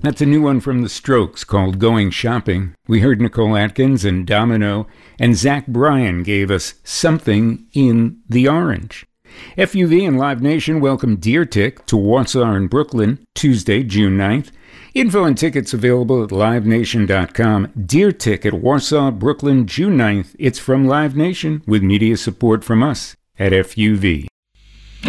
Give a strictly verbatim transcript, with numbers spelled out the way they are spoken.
That's a new one from The Strokes called Going Shopping. We heard Nicole Atkins and Domino, and Zach Bryan gave us Something in the Orange. F U V and Live Nation welcome Deer Tick to Warsaw in Brooklyn, Tuesday, June ninth. Info and tickets available at live nation dot com. Deer Tick at Warsaw, Brooklyn, June ninth. It's from Live Nation with media support from us at F U V.